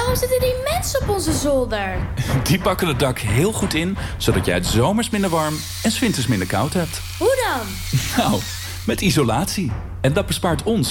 Waarom zitten die mensen op onze zolder? Die pakken het dak heel goed in, zodat jij het zomers minder warm en 's winters minder koud hebt. Hoe dan? Nou, met isolatie. En dat bespaart ons